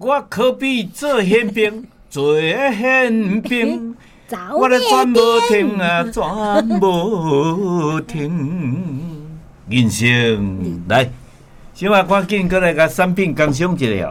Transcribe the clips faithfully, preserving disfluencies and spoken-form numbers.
我可比做宪兵，做宪兵，我咧转无停啊，转无停。人生来，小啊，赶紧过来甲产品工商一下。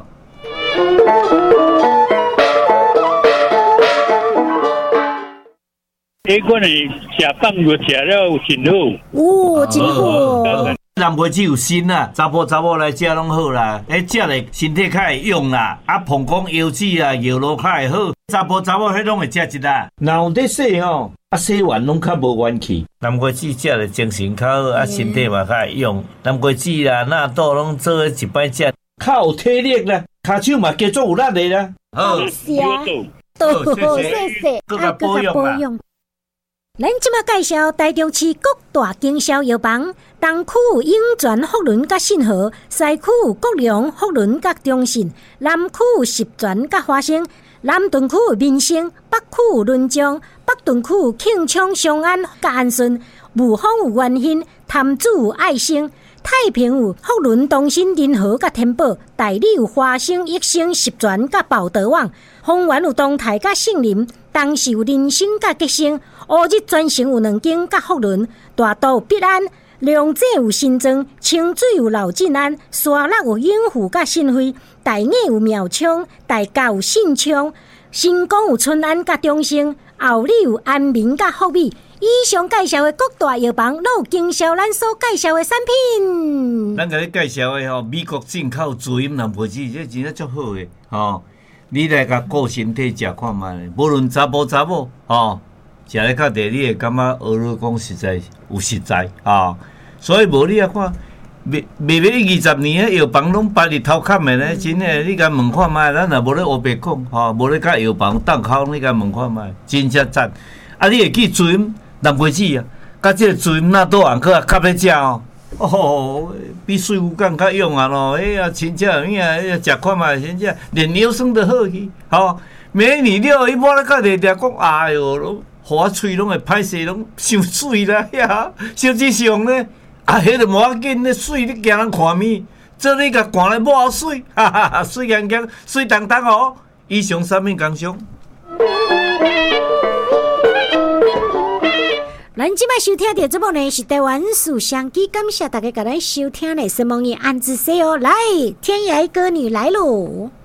诶，我呢食饭就食了真好。 哦，真好。 人袂只有心啦，查甫查某来食拢好啦，迄食咧身体较会用啦，啊膀胱腰子啊腰路较会好，查甫查某迄拢会食一啦。若有得洗吼，啊洗完拢较无元气。南瓜子食咧精神较好，啊身体嘛较会用。南瓜子啦、纳豆拢做一摆食，较有体力啦，骹手嘛加做有力的啦。 好，是啊，多谢谢， 各个保养啦。 咱即马介绍台中市各大经销药房：东区永泉福伦甲信和，西区国良福伦甲中信，南区十全甲华兴，南屯区民生，北区仑江，北屯区庆昌商安甲安顺，雾峰有元兴，潭子有爱心，太平有福伦东新仁和甲天宝，大理有华兴益生十全甲宝德旺，丰原有东泰甲杏林，东市有人生甲吉生。乌日专程有两间甲福伦，大道必安，龙井有新庄，清水有老进安，沙鹿有永福甲新辉，大雅有苗昌，大甲有信昌，新光有春安甲中兴，后里有安民甲福美。以上介绍的各大药房，都有经销咱所介绍的产品。 咱甲你介绍的吼，美国进口滋阴南培子，这真正足好的吼。你来甲顾身体食看卖，无论查甫查某吼。食咧较地，你会感觉俄罗讲实在有实在啊，所以无你啊看，未未未二十年诶药房拢摆伫头壳诶咧，真诶，你甲问看卖，咱若无咧黑白讲吼，无咧甲药房档口，你甲问看卖，真正赞。啊，你会记滋阴南培子啊，甲即个滋阴纳豆红壳啊，吸咧食哦，哦，比水浒干较用啊咯，哎呀，真正咩啊，食看卖，真正连腰酸都好去，吼，美女了，伊摸咧较地地讲，哎哟。互我喙拢会歹势，拢伤水啦呀！实际上呢，啊，迄个无要紧，那水你惊人看咪？做你甲灌来抹水，哈哈哈，水干干，水当当哦。以上产品工商。 咱即摆收听到节目呢是台湾树香鸡，感谢大家甲咱收听的，希望你按子说哦，来，天涯歌女来喽。